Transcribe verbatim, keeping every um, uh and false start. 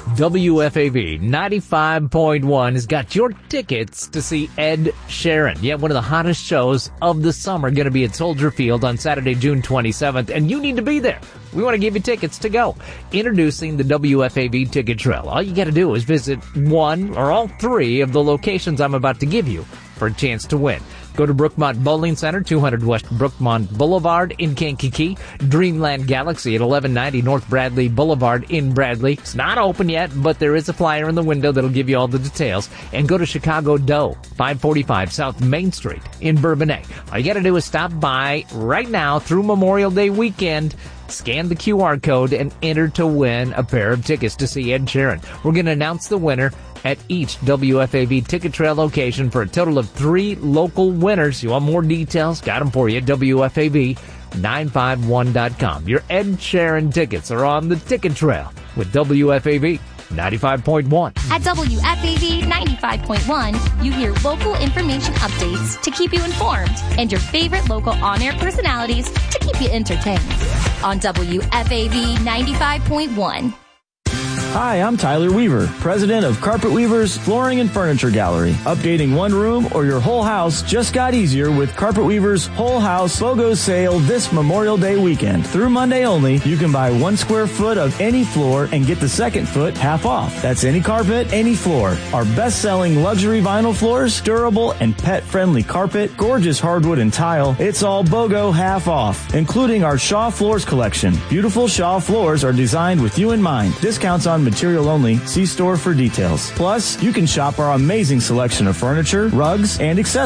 W F A V ninety-five point one has got your tickets to see Ed Sheeran. Yeah, one of the hottest shows of the summer, going to be at Soldier Field on Saturday, June twenty-seventh, and you need to be there. We want to give you tickets to go. Introducing the W F A V Ticket Trail. All you got to do is visit one or all three of the locations I'm about to give you for a chance to win. Go to Brookmont Bowling Center, two hundred West Brookmont Boulevard in Kankakee. Dreamland Galaxy at eleven ninety North Bradley Boulevard in Bradley. It's not open yet, but there is a flyer in the window that'll give you all the details. And go to Chicago Dough, five forty-five South Main Street in Bourbonnais. All you got to do is stop by right now through Memorial Day weekend. Scan the Q R code and enter to win a pair of tickets to see Ed Sheeran. We're going to announce the winner at each W F A V Ticket Trail location for a total of three local winners. You want more details? Got them for you at W F A V nine five one dot com. Your Ed Sheeran tickets are on the Ticket Trail with W F A V ninety-five point one. At W F A V ninety-five point one, you hear local information updates to keep you informed and your favorite local on-air personalities to keep you entertained. On W F A V ninety-five point one. Hi, I'm Tyler Weaver, president of Carpet Weaver's Flooring and Furniture Gallery. Updating one room or your whole house just got easier with Carpet Weaver's Whole House BOGO sale this Memorial Day weekend. Through Monday only, you can buy one square foot of any floor and get the second foot half off. That's any carpet, any floor. Our best-selling luxury vinyl floors, durable and pet-friendly carpet, gorgeous hardwood and tile. It's all BOGO half off, including our Shaw Floors collection. Beautiful Shaw floors are designed with you in mind. Discounts on material only. See store for details. Plus, you can shop our amazing selection of furniture, rugs, and accessories